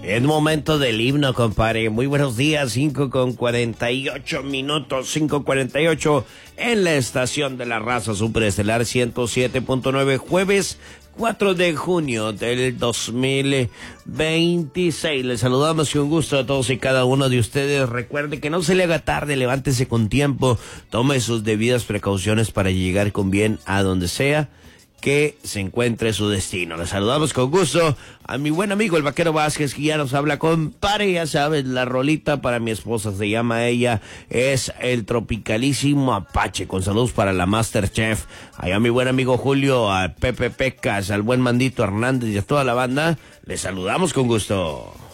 Es momento del himno, compadre. Muy buenos días, 5:48, 5:48 en la estación de la raza superestelar 107.9, jueves 4 de junio del 2026. Les saludamos con gusto a todos y cada uno de ustedes. Recuerde que no se le haga tarde, levántese con tiempo, tome sus debidas precauciones para llegar con bien a donde sea que se encuentre su destino. Les saludamos con gusto a mi buen amigo el Vaquero Vázquez, que ya nos habla, compadre. Ya sabes, la rolita para mi esposa se llama ella, es el Tropicalísimo Apache, con saludos para la Masterchef. Allá mi buen amigo Julio, a Pepe Pecas, al buen Mandito Hernández y a toda la banda, les saludamos con gusto.